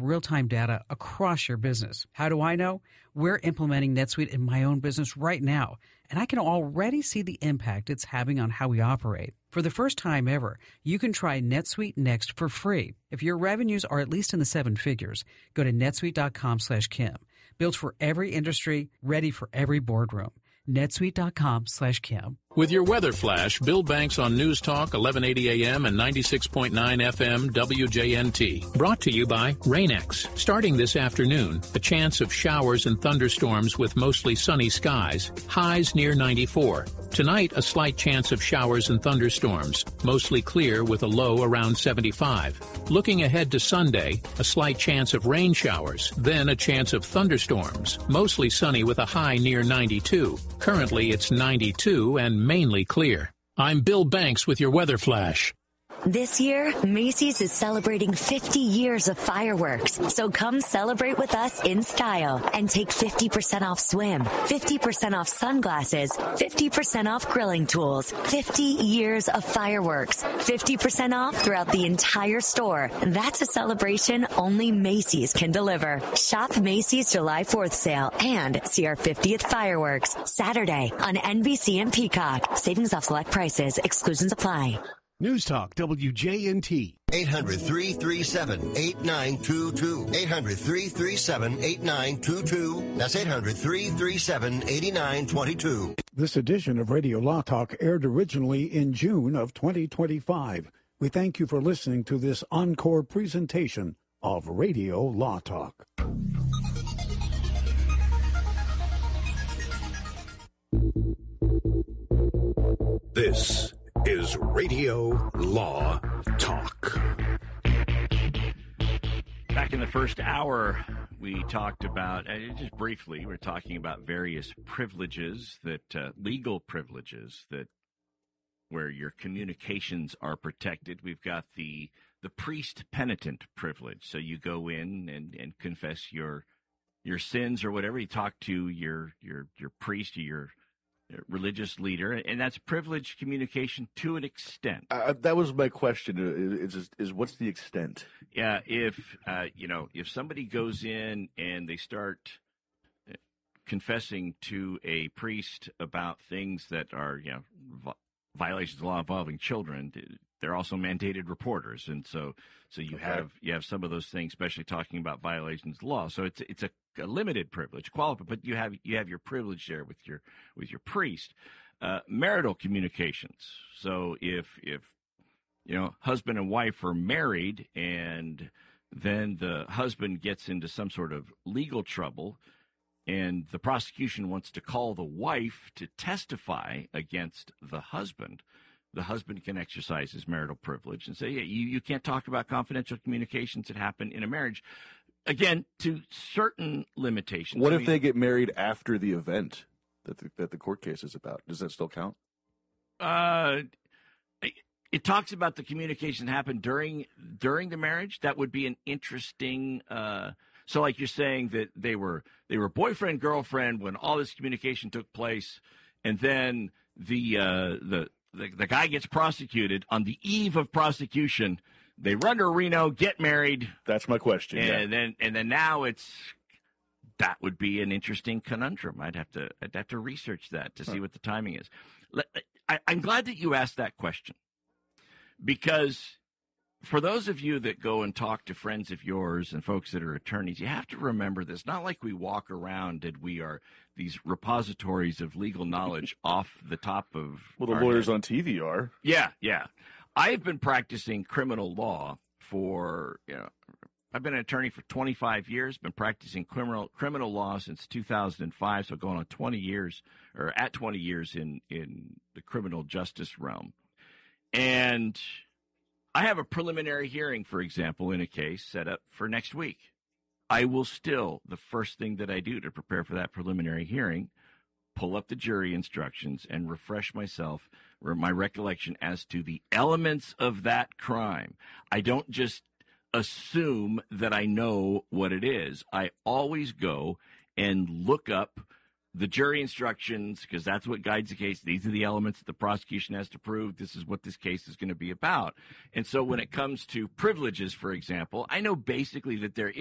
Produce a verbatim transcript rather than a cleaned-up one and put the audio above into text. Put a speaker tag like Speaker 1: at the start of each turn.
Speaker 1: real-time data across your business. How do I know? We're implementing NetSuite in my own business right now, and I can already see the impact it's having on how we operate. For the first time ever, you can try NetSuite Next for free. If your revenues are at least in the seven figures, go to netsuite.com slash Kim. Built for every industry, ready for every boardroom. netsuite.com slash Kim.
Speaker 2: With your weather flash, Bill Banks on News Talk, eleven eighty A M and ninety-six point nine F M W J N T. Brought to you by Rain-X. Starting this afternoon, a chance of showers and thunderstorms with mostly sunny skies. Highs near ninety-four. Tonight, a slight chance of showers and thunderstorms. Mostly clear with a low around seventy-five. Looking ahead to Sunday, a slight chance of rain showers. Then a chance of thunderstorms. Mostly sunny with a high near ninety-two. Currently, it's ninety-two and mainly clear. I'm Bill Banks with your weather flash.
Speaker 3: This year, Macy's is celebrating fifty years of fireworks. So come celebrate with us in style and take fifty percent off swim, fifty percent off sunglasses, fifty percent off grilling tools, fifty years of fireworks, fifty percent off throughout the entire store. That's a celebration only Macy's can deliver. Shop Macy's July fourth sale and see our fiftieth fireworks Saturday on N B C and Peacock. Savings off select prices. Exclusions apply.
Speaker 4: News Talk W J N T.
Speaker 5: eight hundred, three three seven, eight nine two two. eight hundred, three three seven, eight nine two two. That's eight hundred, three three seven, eight nine two two.
Speaker 4: This edition of Radio Law Talk aired originally in June of twenty twenty-five. We thank you for listening to this encore presentation of Radio Law Talk.
Speaker 6: This is Radio Law Talk.
Speaker 7: Back in the first hour, we talked about, uh, just briefly, we we're talking about various privileges, that uh, legal privileges, that where your communications are protected. We've got the the priest penitent privilege. So you go in and, and confess your your sins or whatever. You talk to your your your priest or your religious leader, and that's privileged communication to an extent.
Speaker 8: Uh, that was my question. Is, is is what's the extent?
Speaker 7: Yeah, if uh, you know, if somebody goes in and they start confessing to a priest about things that are, you know, vi- violations of the law involving children, they're also mandated reporters, and so so you okay. have you have some of those things, especially talking about violations of the law. So it's it's a a limited privilege, qualified, but you have you have your privilege there with your with your priest. Uh, marital communications. So if if you know husband and wife are married, and then the husband gets into some sort of legal trouble, and the prosecution wants to call the wife to testify against the husband, the husband can exercise his marital privilege and say, yeah, you, you can't talk about confidential communications that happen in a marriage. Again, to certain limitations.
Speaker 8: What
Speaker 7: I
Speaker 8: if
Speaker 7: mean,
Speaker 8: they get married after the event that the, that the court case is about? Does that still count?
Speaker 7: Uh, it talks about the communication that happened during during the marriage. That would be an interesting. Uh, so, like you're saying that they were they were boyfriend girlfriend when all this communication took place, and then the uh, the, the the guy gets prosecuted on the eve of prosecution. They run to Reno, get married.
Speaker 8: That's my question.
Speaker 7: And
Speaker 8: yeah.
Speaker 7: then and then now it's that would be an interesting conundrum. I'd have to I'd have to research that to see huh. what the timing is. I, I'm glad that you asked that question, because for those of you that go and talk to friends of yours and folks that are attorneys, you have to remember this. Not like we walk around and we are these repositories of legal knowledge off the top of
Speaker 8: well, the lawyers head. On T V are.
Speaker 7: Yeah, yeah. I've been practicing criminal law for, you know, I've been an attorney for twenty-five years, been practicing criminal criminal law since two thousand five, so going on twenty years, or at twenty years in, in the criminal justice realm. And I have a preliminary hearing, for example, in a case set up for next week. I will still, the first thing that I do to prepare for that preliminary hearing, pull up the jury instructions and refresh myself, or my recollection as to the elements of that crime. I don't just assume that I know what it is. I always go and look up the jury instructions, because that's what guides the case. These are the elements that the prosecution has to prove. This is what this case is going to be about. And so when it comes to privileges, for example, I know basically that there